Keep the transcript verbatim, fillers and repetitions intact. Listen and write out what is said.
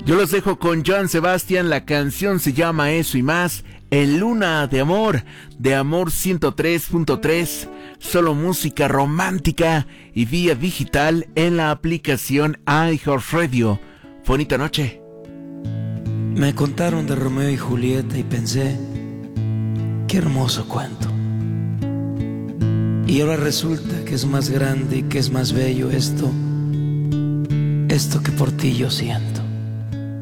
Yo los dejo con Joan Sebastián, la canción se llama Eso y Más, en Luna de Amor, de Amor ciento tres punto tres, solo música romántica y vía digital en la aplicación iHeartRadio. Bonita noche. Me contaron de Romeo y Julieta y pensé, qué hermoso cuento. Y ahora resulta que es más grande y que es más bello esto, esto que por ti yo siento.